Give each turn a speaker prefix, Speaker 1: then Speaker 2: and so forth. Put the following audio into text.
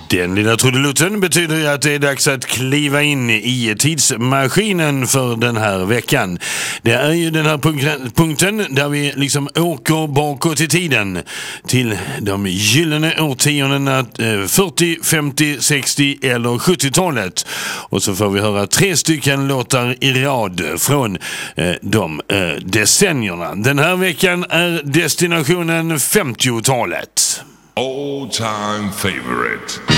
Speaker 1: Den lilla trudelutten betyder ju att det är dags att kliva in i tidsmaskinen för den här veckan. Det är ju den här punkten där vi liksom åker bakåt i tiden till de gyllene årtiondena 40, 50, 60 eller 70-talet. Och så får vi höra 3 stycken låtar i rad från de decennierna. Den här veckan är destinationen 50-talet.
Speaker 2: All-time favorite.